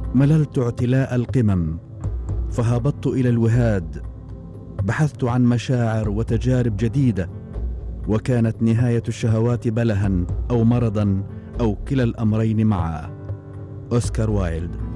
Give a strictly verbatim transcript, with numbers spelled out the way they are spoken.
مللت اعتلاء القمم فهبطت إلى الوهاد. بحثت عن مشاعر وتجارب جديدة، وكانت نهاية الشهوات بلها أو مرضا أو كلا الأمرين معا. أوسكار وايلد.